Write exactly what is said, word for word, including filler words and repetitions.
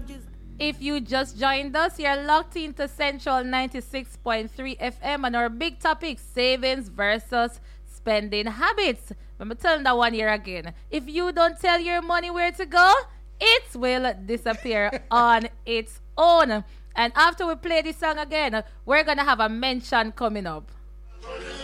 If you just joined us, you're locked into Central ninety-six point three F M and our big topic, savings versus spending habits. Let me tell that one here again. If you don't tell your money where to go, it will disappear on its own. And after we play this song again, we're going to have a mention coming up.